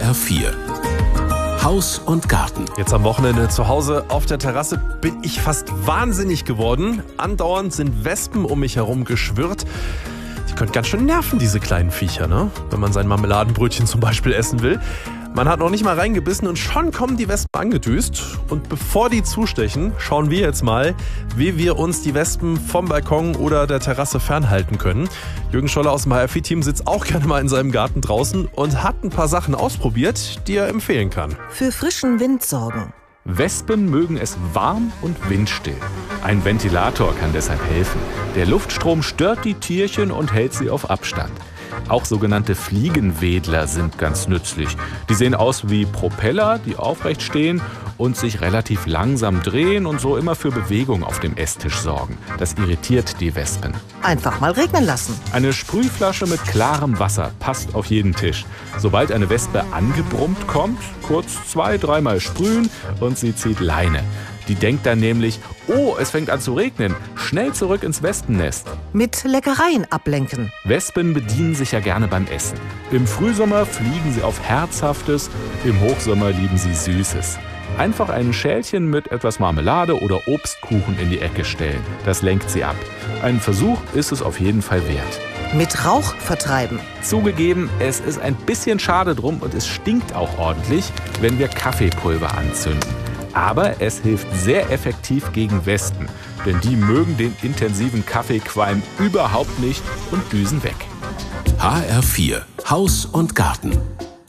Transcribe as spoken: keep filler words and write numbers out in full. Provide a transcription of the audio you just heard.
R vier Haus und Garten. Jetzt am Wochenende zu Hause auf der Terrasse bin ich fast wahnsinnig geworden. Andauernd sind Wespen um mich herum geschwirrt. Die können ganz schön nerven, diese kleinen Viecher, ne? Wenn man sein Marmeladenbrötchen zum Beispiel essen will. Man hat noch nicht mal reingebissen und schon kommen die Wespen angedüst. Und bevor die zustechen, schauen wir jetzt mal, wie wir uns die Wespen vom Balkon oder der Terrasse fernhalten können. Jürgen Scholler aus dem H R vier Team sitzt auch gerne mal in seinem Garten draußen und hat ein paar Sachen ausprobiert, die er empfehlen kann. Für frischen Wind sorgen. Wespen mögen es warm und windstill. Ein Ventilator kann deshalb helfen. Der Luftstrom stört die Tierchen und hält sie auf Abstand. Auch sogenannte Fliegenwedler sind ganz nützlich. Die sehen aus wie Propeller, die aufrecht stehen und sich relativ langsam drehen und so immer für Bewegung auf dem Esstisch sorgen. Das irritiert die Wespen. Einfach mal regnen lassen. Eine Sprühflasche mit klarem Wasser passt auf jeden Tisch. Sobald eine Wespe angebrummt kommt, kurz zwei, dreimal sprühen und sie zieht Leine. Die denkt dann nämlich, oh, es fängt an zu regnen, schnell zurück ins Wespennest. Mit Leckereien ablenken. Wespen bedienen sich ja gerne beim Essen. Im Frühsommer fliegen sie auf Herzhaftes, im Hochsommer lieben sie Süßes. Einfach ein Schälchen mit etwas Marmelade oder Obstkuchen in die Ecke stellen. Das lenkt sie ab. Ein Versuch ist es auf jeden Fall wert. Mit Rauch vertreiben. Zugegeben, es ist ein bisschen schade drum und es stinkt auch ordentlich, wenn wir Kaffeepulver anzünden. Aber es hilft sehr effektiv gegen Wespen, denn die mögen den intensiven Kaffeequalm überhaupt nicht und düsen weg. H R vier Haus und Garten.